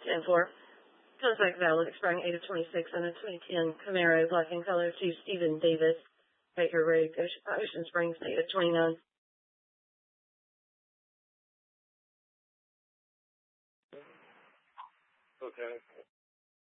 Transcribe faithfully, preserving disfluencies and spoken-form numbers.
ten four. Contact valid, expiring eight of twenty-six and a twenty ten Camaro, black in color, to Stephen Davis, Baker Road, Ocean Springs, eight of twenty-nine. Okay.